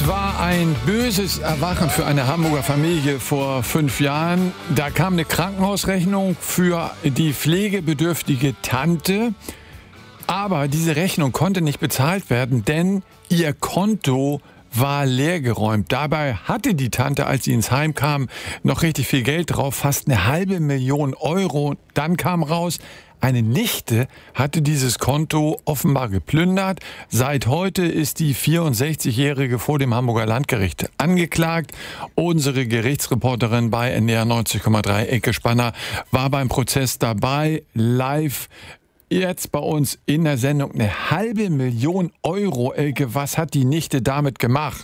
war ein böses Erwachen für eine Hamburger Familie vor 5 Jahren. Da kam eine Krankenhausrechnung für die pflegebedürftige Tante. Aber diese Rechnung konnte nicht bezahlt werden, denn ihr Konto war leergeräumt. Dabei hatte die Tante, als sie ins Heim kam, noch richtig viel Geld drauf, fast 500.000 Euro. Dann kam raus, eine Nichte hatte dieses Konto offenbar geplündert. Seit heute ist die 64-Jährige vor dem Hamburger Landgericht angeklagt. Unsere Gerichtsreporterin bei NDR 90,3, Elke Spanner, war beim Prozess dabei, live. Jetzt bei uns in der Sendung 500.000 Euro. Elke, was hat die Nichte damit gemacht?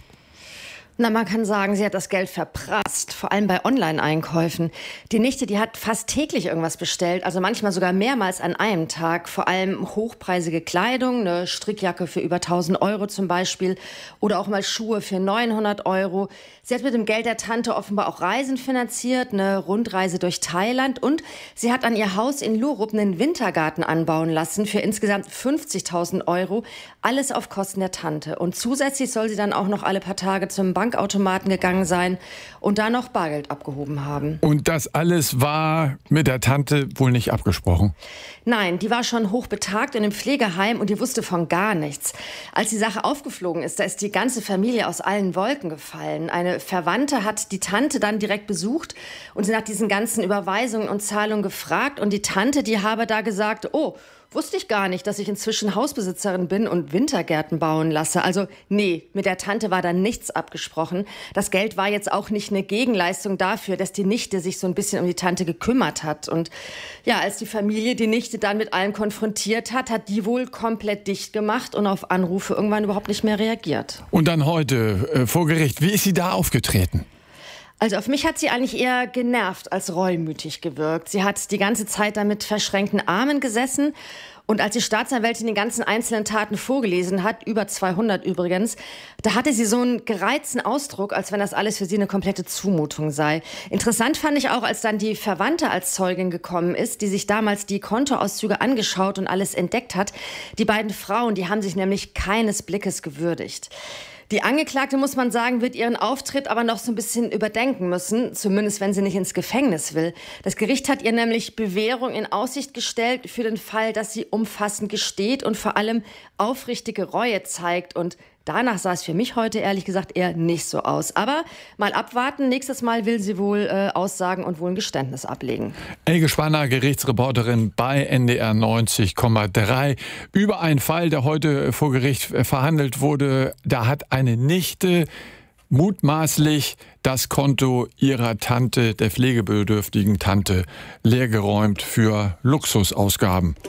Na, man kann sagen, sie hat das Geld verprasst, vor allem bei Online-Einkäufen. Die Nichte, die hat fast täglich irgendwas bestellt, also manchmal sogar mehrmals an einem Tag. Vor allem hochpreisige Kleidung, eine Strickjacke für über 1.000 Euro zum Beispiel oder auch mal Schuhe für 900 Euro. Sie hat mit dem Geld der Tante offenbar auch Reisen finanziert, eine Rundreise durch Thailand und sie hat an ihr Haus in Lurup einen Wintergarten anbauen lassen für insgesamt 50.000 Euro. Alles auf Kosten der Tante. Und zusätzlich soll sie dann auch noch alle paar Tage zum Bankautomaten gegangen sein und da noch Bargeld abgehoben haben. Und das alles war mit der Tante wohl nicht abgesprochen? Nein, die war schon hochbetagt in einem Pflegeheim und die wusste von gar nichts. Als die Sache aufgeflogen ist, da ist die ganze Familie aus allen Wolken gefallen. Eine Verwandte hat die Tante dann direkt besucht und sie nach diesen ganzen Überweisungen und Zahlungen gefragt. Und die Tante, die habe da gesagt, oh, wusste ich gar nicht, dass ich inzwischen Hausbesitzerin bin und Wintergärten bauen lasse. Also nee, mit der Tante war da nichts abgesprochen. Das Geld war jetzt auch nicht eine Gegenleistung dafür, dass die Nichte sich so ein bisschen um die Tante gekümmert hat. Und ja, als die Familie die Nichte dann mit allem konfrontiert hat, hat die wohl komplett dicht gemacht und auf Anrufe irgendwann überhaupt nicht mehr reagiert. Und dann heute vor Gericht. Wie ist sie da aufgetreten? Also auf mich hat sie eigentlich eher genervt als reumütig gewirkt. Sie hat die ganze Zeit da mit verschränkten Armen gesessen. Und als die Staatsanwältin die ganzen einzelnen Taten vorgelesen hat, über 200 übrigens, da hatte sie so einen gereizten Ausdruck, als wenn das alles für sie eine komplette Zumutung sei. Interessant fand ich auch, als dann die Verwandte als Zeugin gekommen ist, die sich damals die Kontoauszüge angeschaut und alles entdeckt hat. Die beiden Frauen, die haben sich nämlich keines Blickes gewürdigt. Die Angeklagte, muss man sagen, wird ihren Auftritt aber noch so ein bisschen überdenken müssen, zumindest wenn sie nicht ins Gefängnis will. Das Gericht hat ihr nämlich Bewährung in Aussicht gestellt für den Fall, dass sie umfassend gesteht und vor allem aufrichtige Reue zeigt. Und danach sah es für mich heute ehrlich gesagt eher nicht so aus. Aber mal abwarten, nächstes Mal will sie wohl aussagen und wohl ein Geständnis ablegen. Elke Spanner, Gerichtsreporterin bei NDR 90,3. Über einen Fall, der heute vor Gericht verhandelt wurde. Da hat eine Nichte mutmaßlich das Konto ihrer Tante, der pflegebedürftigen Tante, leergeräumt für Luxusausgaben.